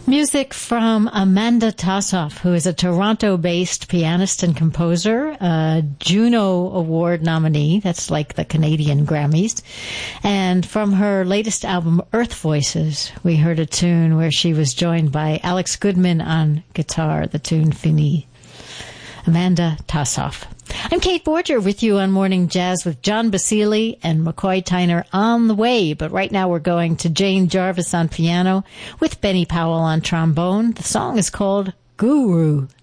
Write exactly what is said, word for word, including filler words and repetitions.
Music from Amanda Tassoff, who is a Toronto-based pianist and composer, a Juno Award nominee. That's like the Canadian Grammys. And from her latest album, Earth Voices, we heard a tune where she was joined by Alex Goodman on guitar, the tune Fini. Amanda Tassoff. I'm Kate Borger with you on Morning Jazz with John Basile and McCoy Tyner on the way. But right now we're going to Jane Jarvis on piano with Benny Powell on trombone. The song is called Guru.